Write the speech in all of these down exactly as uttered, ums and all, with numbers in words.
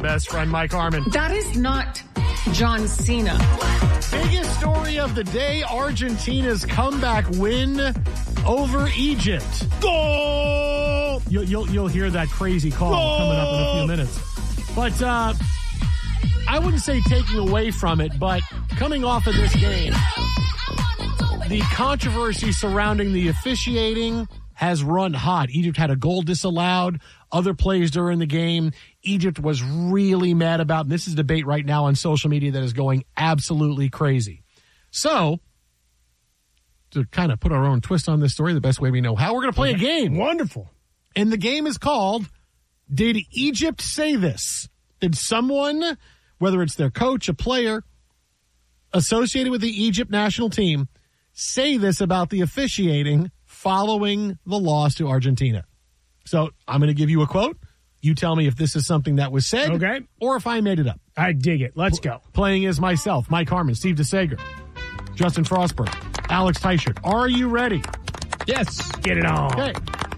best friend, Mike Harmon. That is not John Cena. Biggest story of the day, Argentina's comeback win over Egypt. Goal! You'll, you'll, you'll hear that crazy call Goal! coming up in a few minutes. But uh, I wouldn't say taking away from it, but coming off of this game, the controversy surrounding the officiating has run hot. Egypt had a goal disallowed, other plays during the game. Egypt was really mad about, and this is a debate right now on social media that is going absolutely crazy. So, to kind of put our own twist on this story, the best way we know how, we're going to play a game. Wonderful. And the game is called, Did Egypt Say This? Did someone, whether it's their coach, a player, associated with the Egypt national team, say this about the officiating following the loss to Argentina? So I'm going to give you a quote. You tell me if this is something that was said okay. or if I made it up. I dig it. Let's go. Playing as myself, Mike Harmon, Steve DeSager, Justin Frostberg, Alex Teichert. Are you ready? Yes. Get it on. Okay.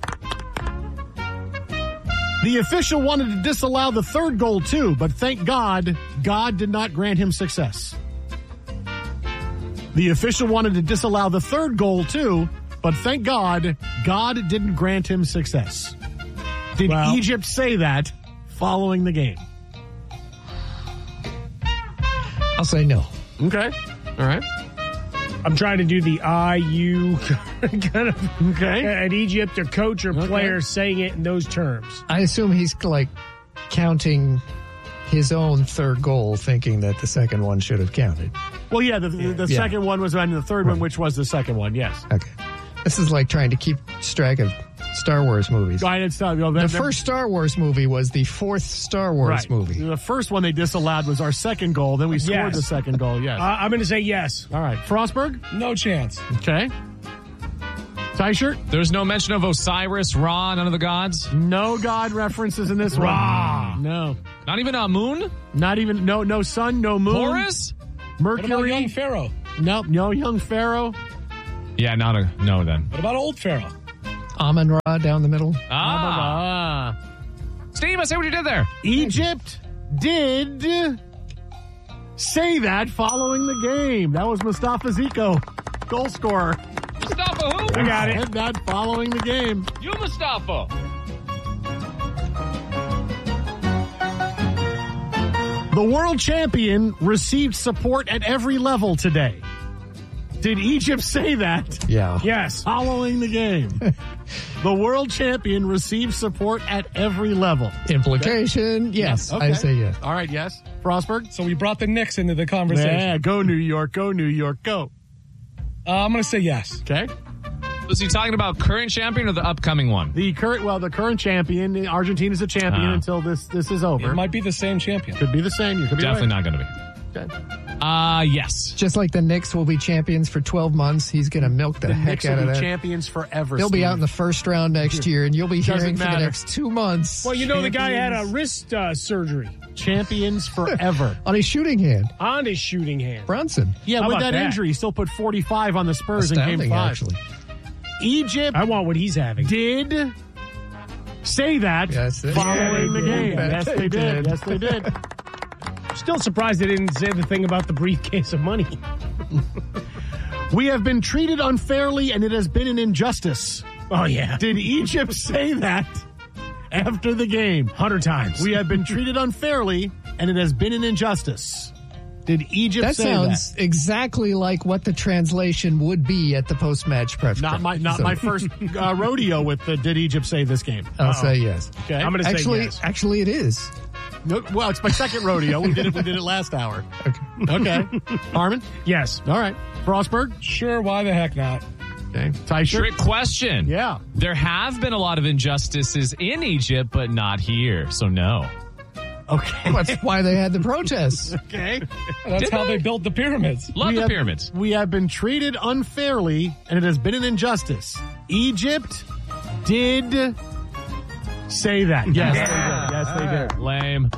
The official wanted to disallow the third goal too, but thank God, God did not grant him success. The official wanted to disallow the third goal too, but thank God, God didn't grant him success. Did well, Egypt say that following the game? I'll say no. Okay. All right. I'm trying to do the I, you kind of okay. at Egypt or coach or okay. player saying it in those terms. I assume he's like counting his own third goal, thinking that the second one should have counted. Well, yeah, the, the, the yeah. second one was and the third right. one, which was the second one, yes. Okay. This is like trying to keep track of Star Wars movies. I didn't stop. You know, the first Star Wars movie was the fourth Star Wars right. movie. The first one they disallowed was our second goal. Then we scored yes. the second goal, yes. Uh, I'm going to say yes. All right. Frostberg? No chance. Okay. Teichert? There's no mention of Osiris, Ra, none of the gods? No god references in this Ra. one. No. Not even a moon? Not even, no no sun, no moon. Horus? Mercury? What about young Pharaoh? Nope, no young Pharaoh. Yeah, not a, no then. What about old Pharaoh? Amun-Ra down the middle. Ah. ah. Steve, I see what you did there. Egypt did say that following the game. That was Mustafa Ziko, goal scorer. Mustafa who? I got it. Said that following the game. You, Mustafa. The world champion received support at every level today. Did Egypt say that? Yeah. Yes. Following the game. The world champion received support at every level. Implication, okay. yes. Okay. I say yes. All right, yes. Frostberg? So we brought the Knicks into the conversation. Yeah, go New York, go New York, go. Uh, I'm going to say yes. Okay. Was he talking about current champion or the upcoming one? The current, well, the current champion. Argentina's a champion uh, until this this is over. It might be the same champion. Could be the same. You could be Definitely right. not going to be. Okay. Uh, yes. Just like the Knicks will be champions for twelve months, he's going to milk the, the heck Knicks out will of be that. champions forever. They'll Steve. be out in the first round next year, and you'll be Doesn't hearing matter. for the next two months. Well, you know champions. The guy had a wrist uh, surgery. Champions forever. On his shooting hand. On his shooting hand. Brunson. Yeah, How with that, that injury, he still put forty-five on the Spurs Astounding, in game five. Actually. Egypt I want what he's having. did say that yes, following the game. Yes, they did. Yes, they did. Still surprised they didn't say the thing about the briefcase of money. We have been treated unfairly, and it has been an injustice. Oh, yeah. Did Egypt say that after the game? Hundred times. We have been treated unfairly, and it has been an injustice. Did Egypt that say sounds that? exactly like what the translation would be at the post-match press. Not my not so. my first uh, rodeo with the Did Egypt say this game? I'll Uh-oh. say yes. Okay, I'm going to say actually, yes. Actually, it is. No, well, it's my second rodeo. We did it. We did it last hour. Okay. Okay. Harmon? Yes. All right. Frostberg? Sure, why the heck not? Okay. Teichert? Trick question. Yeah. There have been a lot of injustices in Egypt, but not here, so no. Okay. That's why they had the protests. Okay. That's Did how they? they built the pyramids. Love We the have- pyramids. We have been treated unfairly, and it has been an injustice. Egypt did say that. Yes, Yeah. they did. Yes, they did. Lame.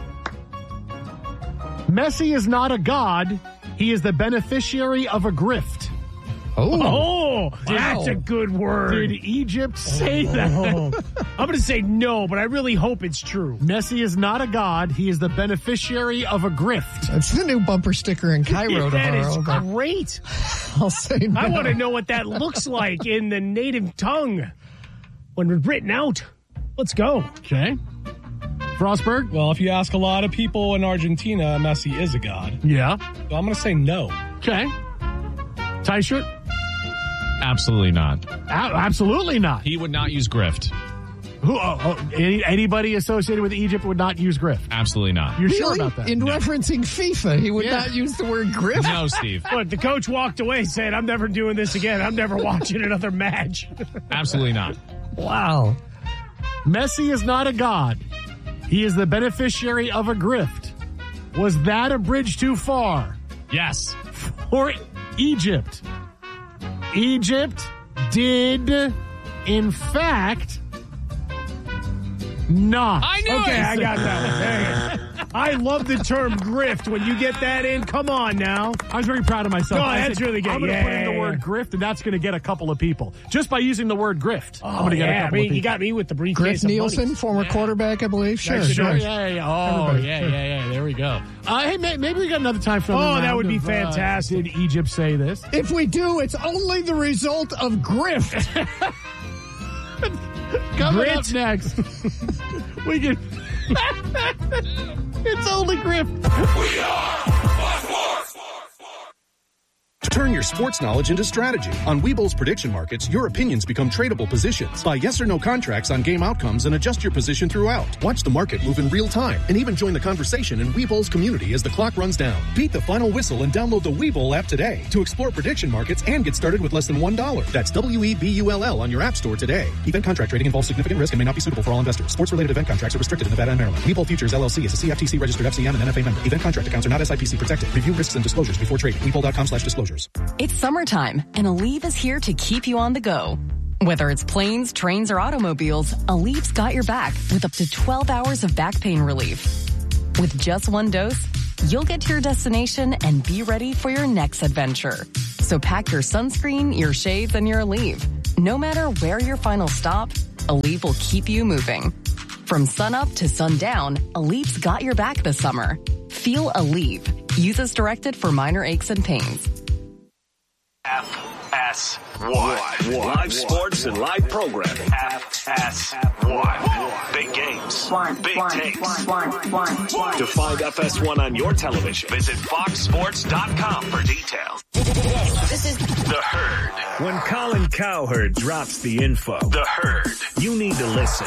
Messi is not a god. He is the beneficiary of a grift. Oh. Oh. Oh, that's a good word. Did Egypt say that? Oh. I'm going to say no, but I really hope it's true. Messi is not a god. He is the beneficiary of a grift. That's the new bumper sticker in Cairo That tomorrow. is but great. I'll say no. I want to know what that looks like in the native tongue when written out. Let's go. Okay. Frostberg? Well, if you ask a lot of people in Argentina, Messi is a god. Yeah. So I'm going to say no. Okay. Tyshirt? Absolutely not. A- absolutely not. He would not use grift. Who? Oh, oh, any, anybody associated with Egypt would not use grift. Absolutely not. You're Really? sure about that? In No. referencing FIFA, he would Yeah. not use the word grift. No, Steve. But the coach walked away saying, I'm never doing this again. I'm never watching another match. Absolutely not. Wow. Messi is not a god. He is the beneficiary of a grift. Was that a bridge too far Yes. for Egypt? Egypt did, in fact, not. I knew Okay, it. I got that one. Dang it. I love the term grift. When you get that in, come on now. I was very proud of myself. No, I that's said, really good. I'm going to Yeah, put in the yeah, word yeah. grift, and that's going to get a couple of people. Just by using the word grift, I'm going to get yeah, a couple I mean, of people. you got me with the briefcase Griff of Nielsen, money. former quarterback, I believe. Sure, That's sure. Sure, yeah, yeah, yeah. Oh, Everybody, yeah, sure. yeah, yeah. There we go. Uh, hey, may, maybe we got another time for another Oh, that round would be of, uh, fantastic. did Egypt say this? If we do, it's only the result of grift. Coming Grit. up next, we can. It's only grift. Turn your sports knowledge into strategy. On Webull's prediction markets, your opinions become tradable positions. Buy yes or no contracts on game outcomes and adjust your position throughout. Watch the market move in real time and even join the conversation in Webull's community as the clock runs down. Beat the final whistle and download the Webull app today to explore prediction markets and get started with less than one dollar. That's W E B U L L on your app store today. Event contract trading involves significant risk and may not be suitable for all investors. Sports-related event contracts are restricted in Nevada and Maryland. Webull Futures L L C is a C F T C registered F C M and N F A member. Event contract accounts are not S I P C protected. Review risks and disclosures before trading. Webull.com slash disclosures. It's summertime, and Aleve is here to keep you on the go. Whether it's planes, trains, or automobiles, Aleve's got your back with up to twelve hours of back pain relief. With just one dose, you'll get to your destination and be ready for your next adventure. So pack your sunscreen, your shades, and your Aleve. No matter where your final stop, Aleve will keep you moving. From sunup to sundown, Aleve's got your back this summer. Feel Aleve. Use as directed for minor aches and pains. F S one. Live sports and live programming. F S one. Big games. Big takes. To find F S one on your television, visit fox sports dot com for details. This is The Herd. When Colin Cowherd drops the info, The Herd. you need to listen.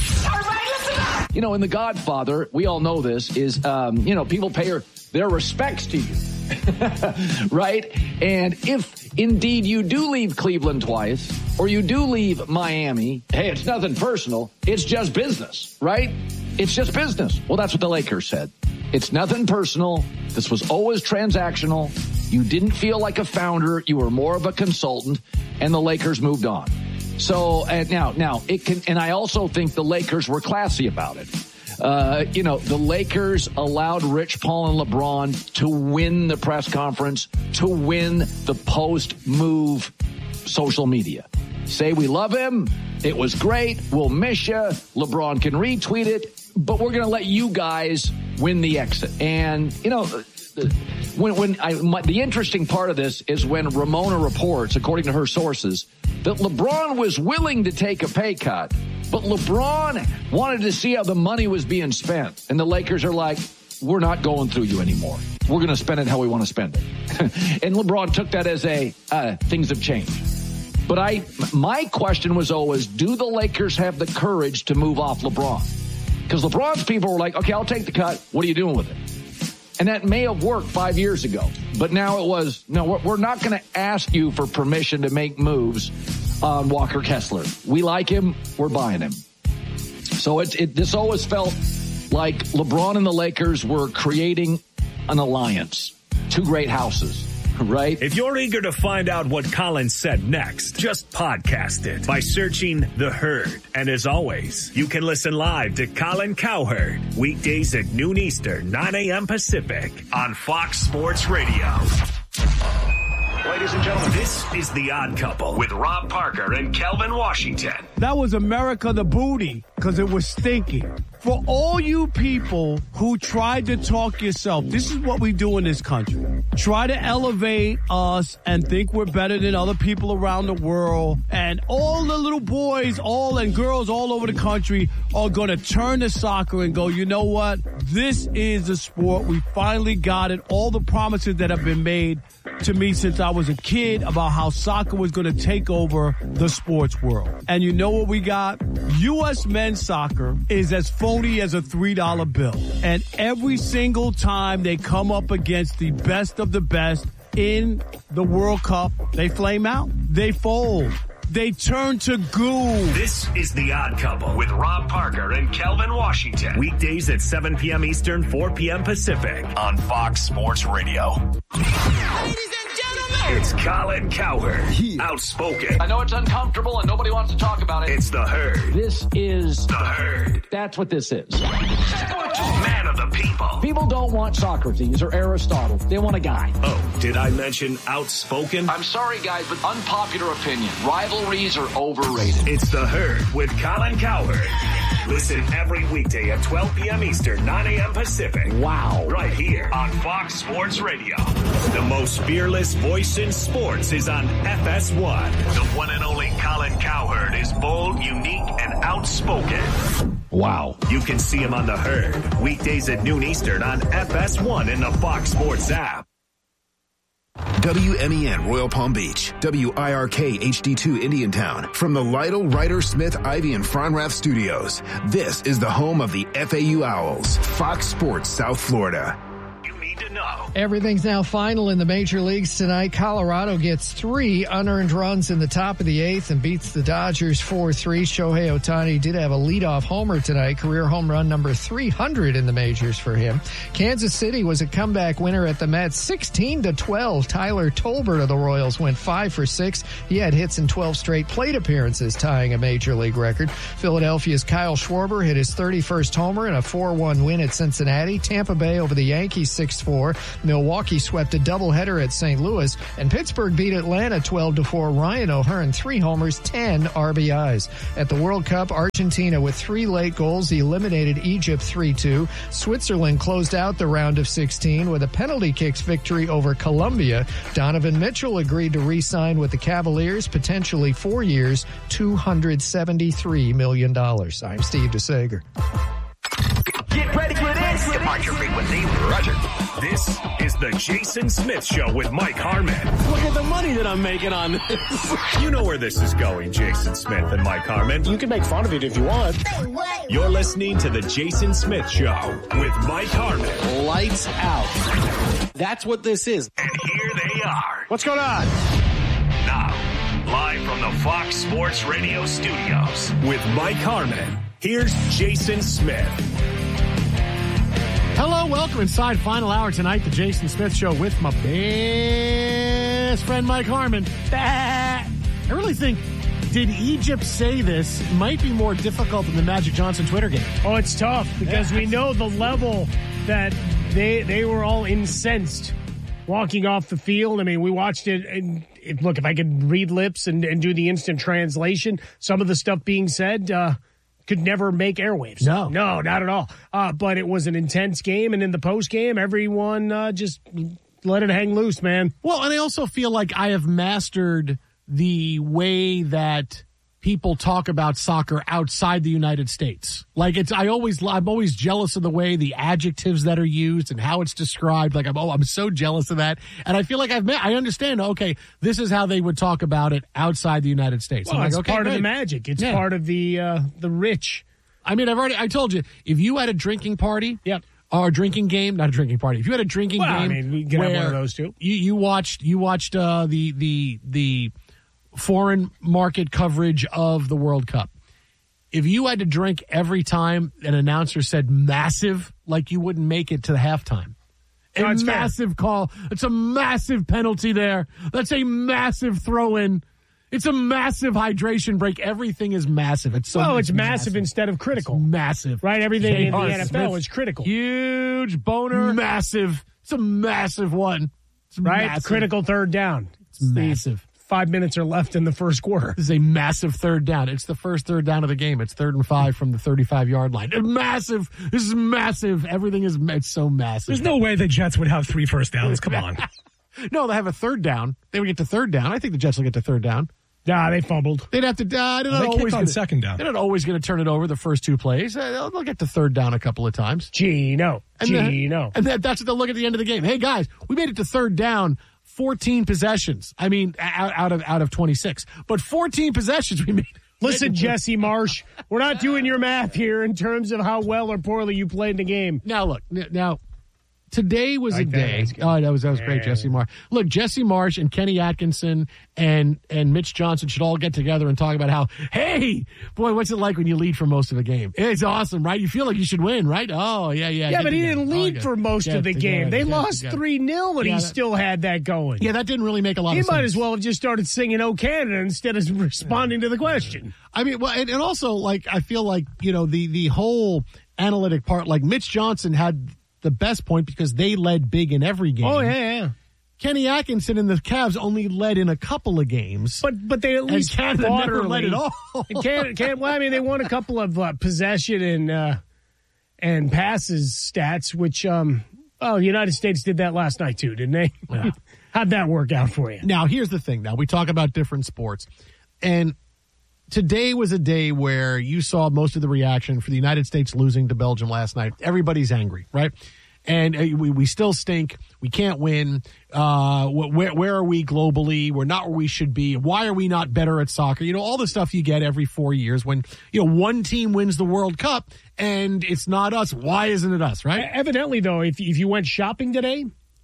You know, in The Godfather, we all know this, is, um, you know, people pay her, their respects to you, right? And if indeed you do leave Cleveland twice, or you do leave Miami, hey, it's nothing personal. It's just business, right? It's just business. Well, that's what the Lakers said. It's nothing personal. This was always transactional. You didn't feel like a founder. You were more of a consultant, and the Lakers moved on. So and now, now it can, and I also think the Lakers were classy about it. Uh, you know, the Lakers allowed Rich Paul and LeBron to win the press conference, to win the post-move social media. Say we love him. It was great. We'll miss you. LeBron can retweet it, but we're going to let you guys win the exit. And, you know, when, when I, my, the interesting part of this is when Ramona reports, according to her sources, that LeBron was willing to take a pay cut, but LeBron wanted to see how the money was being spent. And the Lakers are like, we're not going through you anymore. We're going to spend it how we want to spend it. And LeBron took that as a, uh, things have changed. But I, my question was always, do the Lakers have the courage to move off LeBron? Because LeBron's people were like, okay, I'll take the cut. What are you doing with it? And that may have worked five years ago. But now it was, no, we're not going to ask you for permission to make moves on Walker Kessler. We like him. We're buying him. So it, it this always felt like LeBron and the Lakers were creating an alliance. Two great houses. Right? If you're eager to find out what Colin said next, just podcast it by searching The Herd. And as always, you can listen live to Colin Cowherd weekdays at noon Eastern, nine a.m. Pacific on Fox Sports Radio. Ladies and gentlemen, this is The Odd Couple with Rob Parker and Kelvin Washington. That was America the Booty because it was stinky. For all you people who tried to talk yourself, this is what we do in this country. Try to elevate us and think we're better than other people around the world. And all the little boys, all and girls all over the country are going to turn to soccer and go, you know what? This is a sport. We finally got it. All the promises that have been made to me since I was a kid about how soccer was going to take over the sports world. And you know what we got? U S men's soccer is as phony as a three dollar bill. And every single time they come up against the best of the best in the World Cup, they flame out. They fold. They turn to goo. This is The Odd Couple with Rob Parker and Kelvin Washington. Weekdays at seven p.m. Eastern, four p.m. Pacific on Fox Sports Radio. Ladies and gentlemen, it's Colin Cowherd. Yeah. Outspoken. I know it's uncomfortable and nobody wants to talk about it. It's The Herd. This is The Herd. That's what this is. Man of the people. People don't want Socrates or Aristotle. They want a guy. Oh, did I mention outspoken? I'm sorry, guys, but unpopular opinion. Rivalries are overrated. It's The Herd with Colin Cowherd. Listen every weekday at twelve p.m. Eastern, nine a.m. Pacific. Wow. Right here on Fox Sports Radio. The most fearless voice in sports is on F S one. The one and only Colin Cowherd is bold, unique, and outspoken. Wow. You can see him on The Herd, weekdays at noon Eastern on F S one in the Fox Sports app. W M E N Royal Palm Beach, W I R K H D two Indiantown. From the Lytle, Ryder, Smith, Ivy, and Fronrath studios, this is the home of the F A U Owls, Fox Sports South Florida. Everything's now final in the major leagues tonight. Colorado gets three unearned runs in the top of the eighth and beats the Dodgers four three. Shohei Ohtani did have a leadoff homer tonight, career home run number three hundred in the majors for him. Kansas City was a comeback winner at the Mets, sixteen to twelve. Tyler Tolbert of the Royals went five for six. He had hits in twelve straight plate appearances, tying a major league record. Philadelphia's Kyle Schwarber hit his thirty-first homer in a four one win at Cincinnati. Tampa Bay over the Yankees six four. Milwaukee swept a doubleheader at Saint Louis, and Pittsburgh beat Atlanta twelve to four. Ryan O'Hearn, three homers, ten R B Is. At the World Cup, Argentina with three late goals eliminated Egypt three two. Switzerland closed out the round of sixteen with a penalty kicks victory over Colombia. Donovan Mitchell agreed to re-sign with the Cavaliers, potentially four years, two hundred seventy-three million dollars. I'm Steve DeSager. Get ready for this. Depart your frequency. Roger. This is the Jason Smith Show with Mike Harmon. Look at the money that I'm making on this. You know where this is going, Jason Smith and Mike Harmon. You can make fun of it if you want. You're listening to the Jason Smith Show with Mike Harmon. Lights out. That's what this is. And here they are. What's going on? Now, live from the Fox Sports Radio studios with Mike Harmon. Here's Jason Smith. Hello, welcome inside final hour tonight, the Jason Smith Show with my best friend Mike Harmon. I really think, did Egypt say this? It might be more difficult than the Magic Johnson Twitter game. Oh, it's tough because yeah. we know the level that they they were all incensed walking off the field. I mean, we watched it, and it, look, if I could read lips and, and do the instant translation, some of the stuff being said, uh, could never make airwaves. No. No, not at all. Uh, but it was an intense game, and in the post game, everyone uh, just let it hang loose, man. Well, and I also feel like I have mastered the way that people talk about soccer outside the United States. Like it's, I always, I'm always jealous of the way the adjectives that are used and how it's described. Like I'm, oh, I'm so jealous of that. And I feel like I've met, I understand, okay, this is how they would talk about it outside the United States. Well, I'm it's like, okay, part great. of the magic. It's yeah. part of the, uh, the rich. I mean, I've already, I told you, if you had a drinking party. Yep. Or a drinking game, not a drinking party. If you had a drinking well, game. I mean, we can have one of those too. You, you watched, you watched, uh, the, the, the, foreign market coverage of the World Cup. If you had to drink every time an announcer said massive, like you wouldn't make it to the halftime. A no, massive fair. call. It's a massive penalty there. That's a massive throw in. It's a massive hydration break. Everything is massive. It's so well, it's massive, massive instead of critical. It's massive. Right? Everything J. in the R. N F L Smith, is critical. Huge boner. Massive. It's a massive one. It's right? massive. Critical third down. It's massive. Five minutes are left in the first quarter. This is a massive third down. It's the first third down of the game. It's third and five from the thirty-five-yard line. It's massive. This is massive. Everything is it's so massive. There's no way the Jets would have three first downs. Come on. No, they have a third down. They would get to third down. I think the Jets will get to third down. Nah, they fumbled. They'd have to. Uh, they're not they always on gonna, second down. They're not always going to turn it over the first two plays. Uh, they'll, they'll get to third down a couple of times. Gino. And Gino. Then, and that, that's what they'll look at the end of the game. Hey, guys, we made it to third down. fourteen possessions. I mean, out, out of out of twenty-six. But fourteen possessions we made. Listen, Jesse Marsh, we're not doing your math here in terms of how well or poorly you played the game. Now, look, now, today was like a day. Oh, that was that was great, Jesse Marsh. Look, Jesse Marsh and Kenny Atkinson and and Mitch Johnson should all get together and talk about how, hey, boy, what's it like when you lead for most of a game? It's awesome, right? You feel like you should win, right? Oh, yeah, yeah. Yeah, but he didn't lead oh, for most of the game. They lost three nil, but yeah, he that, still had that going. Yeah, that didn't really make a lot he of sense. He might as well have just started singing "Oh Canada" instead of responding to the question. I mean, well, and, and also, like, I feel like, you know, the the whole analytic part, like Mitch Johnson had the best point because they led big in every game. Oh, yeah, yeah. Kenny Atkinson and the Cavs only led in a couple of games. But but they at least and Canada fought never early. led at all. Canada, Canada, well, I mean, they won a couple of uh, possession and uh, and passes stats, which, um, oh, the United States did that last night too, didn't they? Yeah. How'd that work out for you? Now, here's the thing. Now, we talk about different sports. And today was a day where you saw most of the reaction for the United States losing to Belgium last night. Everybody's angry, right? And uh, we, we still stink. We can't win. Uh, where, where are we globally? We're not where we should be. Why are we not better at soccer? You know, all the stuff you get every four years when, you know, one team wins the World Cup and it's not us. Why isn't it us, right? Evidently, though, if, if you went shopping today,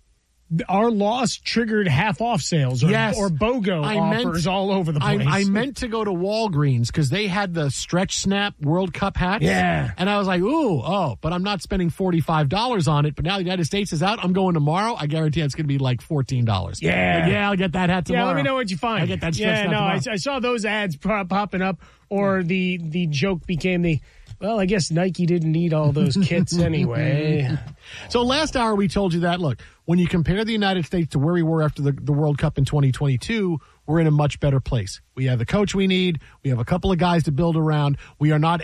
our loss triggered half-off sales or, yes. or BOGO I offers meant, all over the place. I, I meant to go to Walgreens because they had the Stretch Snap World Cup hats. Yeah. And I was like, ooh, oh, but I'm not spending forty-five dollars on it. But now the United States is out. I'm going tomorrow. I guarantee it's going to be like fourteen dollars. Yeah. But yeah, I'll get that hat tomorrow. Yeah, let me know what you find. I'll get that Stretch Yeah, Snap no, I, tomorrow. I saw those ads popping up, or yeah. the, the joke became the, well, I guess Nike didn't need all those kits anyway. So last hour we told you that, look, when you compare the United States to where we were after the, the World Cup in twenty twenty-two, we're in a much better place. We have the coach we need. We have a couple of guys to build around. We are not